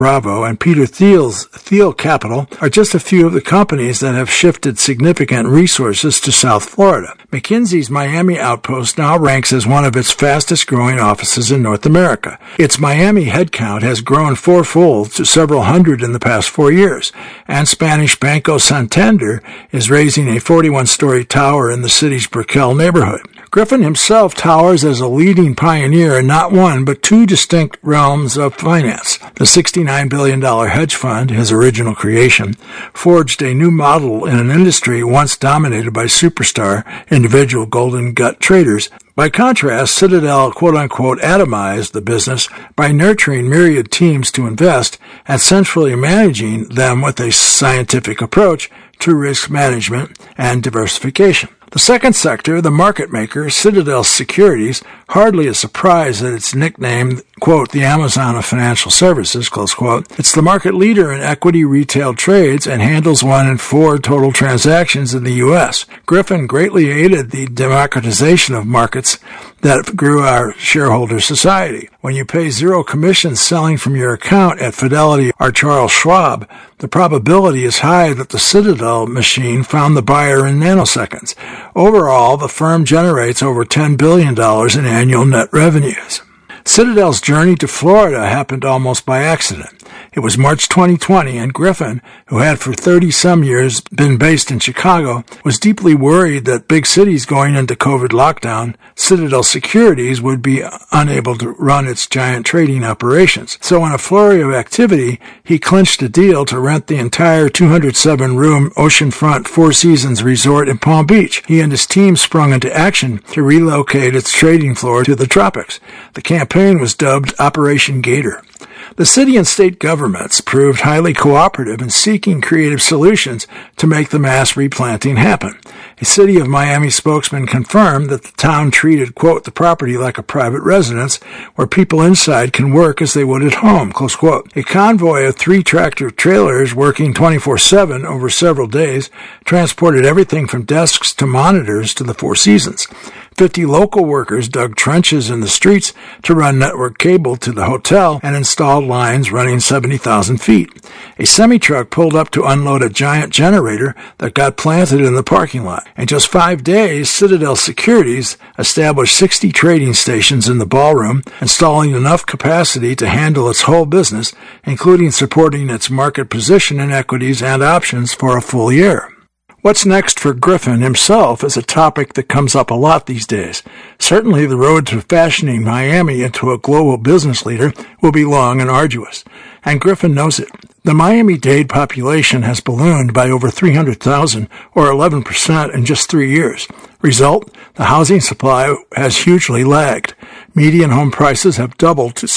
Bravo, and Peter Thiel Capital are just a few of the companies that have shifted significant resources to South Florida. McKinsey's Miami outpost now ranks as one of its fastest-growing offices in North America. Its Miami headcount has grown fourfold to several hundred in the past 4 years, and Spanish Banco Santander is raising a 41-story tower in the city's Brickell neighborhood. Griffin himself towers as a leading pioneer in not one but two distinct realms of finance. The $69 billion hedge fund, his original creation, forged a new model in an industry once dominated by superstar individual golden gut traders. By contrast, Citadel quote-unquote atomized the business by nurturing myriad teams to invest and centrally managing them with a scientific approach to risk management and diversification. The second sector, the market maker, Citadel Securities, hardly a surprise that it's nicknamed, quote, the Amazon of financial services, close quote. It's the market leader in equity retail trades and handles 1 in 4 total transactions in the U.S. Griffin greatly aided the democratization of markets that grew our shareholder society. When you pay zero commissions selling from your account at Fidelity or Charles Schwab, the probability is high that the Citadel machine found the buyer in nanoseconds. Overall, the firm generates over $10 billion in annual net revenues. Citadel's journey to Florida happened almost by accident. It was March 2020, and Griffin, who had for 30-some years been based in Chicago, was deeply worried that big cities going into COVID lockdown, Citadel Securities would be unable to run its giant trading operations. So in a flurry of activity, he clinched a deal to rent the entire 207-room oceanfront Four Seasons resort in Palm Beach. He and his team sprung into action to relocate its trading floor to the tropics. The campaign was dubbed Operation Gator. The city and state governments proved highly cooperative in seeking creative solutions to make the mass replanting happen. A City of Miami spokesman confirmed that the town treated, quote, the property like a private residence where people inside can work as they would at home, close quote. A convoy of 3 tractor trailers working 24/7 over several days transported everything from desks to monitors to the Four Seasons. 50 local workers dug trenches in the streets to run network cable to the hotel and installed lines running 70,000 feet. A semi-truck pulled up to unload a giant generator that got planted in the parking lot. In just 5 days, Citadel Securities established 60 trading stations in the ballroom, installing enough capacity to handle its whole business, including supporting its market position in equities and options for a full year. What's next for Griffin himself is a topic that comes up a lot these days. Certainly the road to fashioning Miami into a global business leader will be long and arduous, and Griffin knows it. The Miami-Dade population has ballooned by over 300,000, or 11% in just 3 years. Result, the housing supply has hugely lagged. Median home prices have doubled to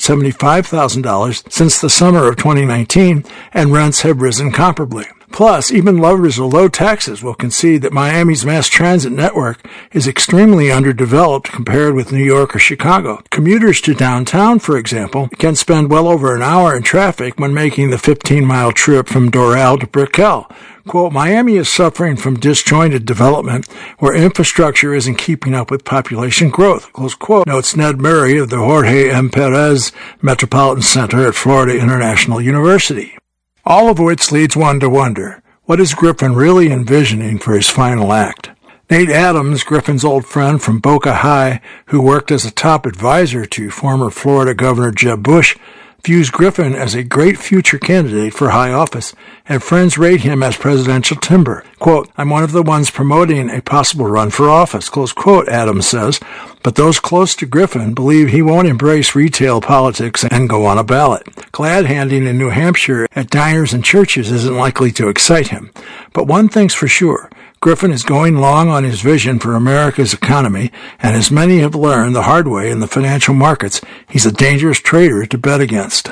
$675,000 since the summer of 2019, and rents have risen comparably. Plus, even lovers of low taxes will concede that Miami's mass transit network is extremely underdeveloped compared with New York or Chicago. Commuters to downtown, for example, can spend well over an hour in traffic when making the 15-mile trip from Doral to Brickell. Quote, Miami is suffering from disjointed development where infrastructure isn't keeping up with population growth, close quote, notes Ned Murray of the Jorge M. Perez Metropolitan Center at Florida International University. All of which leads one to wonder, what is Griffin really envisioning for his final act? Nate Adams, Griffin's old friend from Boca High, who worked as a top advisor to former Florida Governor Jeb Bush, views Griffin as a great future candidate for high office, and friends rate him as presidential timber. Quote, I'm one of the ones promoting a possible run for office, close quote, Adams says, but those close to Griffin believe he won't embrace retail politics and go on a ballot. Glad-handing in New Hampshire at diners and churches isn't likely to excite him. But one thing's for sure, Griffin is going long on his vision for America's economy, and as many have learned the hard way in the financial markets, he's a dangerous trader to bet against.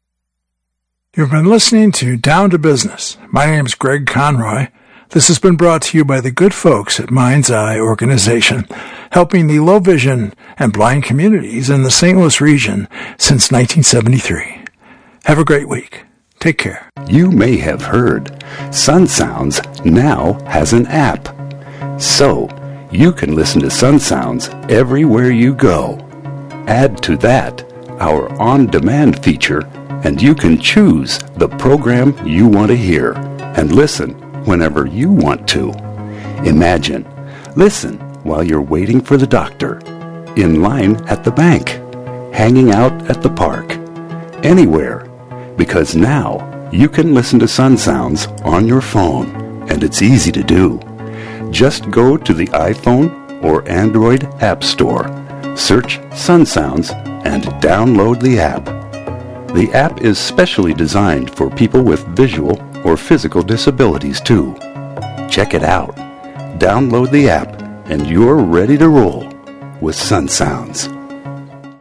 You've been listening to Down to Business. My name is Greg Conroy. This has been brought to you by the good folks at Mind's Eye Organization, helping the low vision and blind communities in the St. Louis region since 1973. Have a great week. Take care. You may have heard Sun Sounds now has an app. So you can listen to Sun Sounds everywhere you go. Add to that our on-demand feature and you can choose the program you want to hear and listen whenever you want to. Imagine, listen while you're waiting for the doctor, in line at the bank, hanging out at the park, anywhere, because now you can listen to Sun Sounds on your phone, and it's easy to do. Just go to the iPhone or Android App Store, search Sun Sounds, and download the app. The app is specially designed for people with visual or physical disabilities too. Check it out. Download the app, and you're ready to roll with Sun Sounds.